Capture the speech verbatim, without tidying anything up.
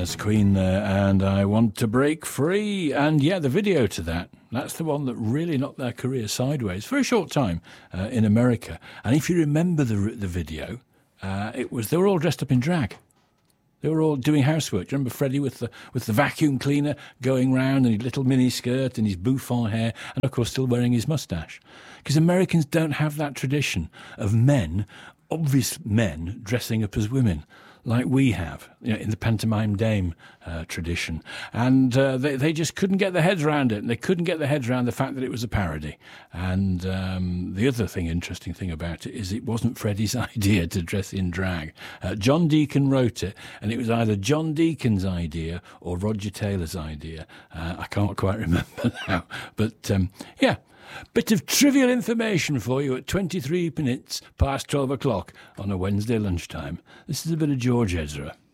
There's Queen there, and I Want to Break Free. And yeah, the video to that, that's the one that really knocked their career sideways for a short time uh, in America. And if you remember the the video, uh, it was they were all dressed up in drag. They were all doing housework. Do you remember Freddie with the with the vacuum cleaner going round and his little mini skirt and his bouffant hair, and of course still wearing his moustache? Because Americans don't have that tradition of men, obvious men, dressing up as women, like we have, you know, in the pantomime dame uh, tradition. And uh, they, they just couldn't get their heads around it. And they couldn't get their heads around the fact that it was a parody. And um, the other thing, interesting thing about it is it wasn't Freddie's idea to dress in drag. Uh, John Deacon wrote it, and it was either John Deacon's idea or Roger Taylor's idea. Uh, I can't quite remember now. But, um, yeah. Bit of trivial information for you at twenty-three minutes past twelve o'clock on a Wednesday lunchtime. This is a bit of George Ezra.